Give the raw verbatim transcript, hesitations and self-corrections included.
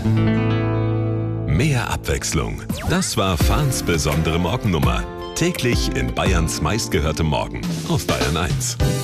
Mehr Abwechslung. Das war Fahns besondere Morgennummer. Täglich in Bayerns meistgehörtem Morgen auf Bayern eins.